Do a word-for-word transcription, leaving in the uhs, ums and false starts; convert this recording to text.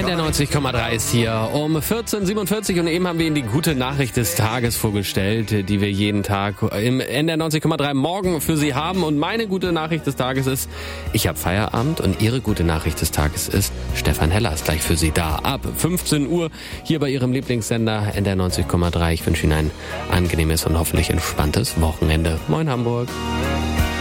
N D R neunzig Komma drei ist hier um vierzehn Uhr siebenundvierzig und eben haben wir Ihnen die gute Nachricht des Tages vorgestellt, die wir jeden Tag im N D R neunzig Komma drei morgen für Sie haben. Und meine gute Nachricht des Tages ist, ich habe Feierabend, und Ihre gute Nachricht des Tages ist, Stefan Heller ist gleich für Sie da. Ab fünfzehn Uhr hier bei Ihrem Lieblingssender N D R neunzig Komma drei. Ich wünsche Ihnen ein angenehmes und hoffentlich entspanntes Wochenende. Moin Hamburg.